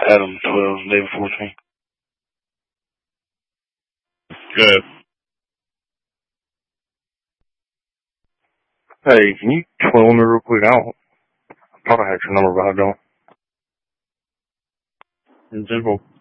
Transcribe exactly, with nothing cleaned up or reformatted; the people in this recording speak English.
Adam twelve, David fourteen. Good. Hey, can you twelve me real quick? I don't, I thought I had your number, but I don't. In general.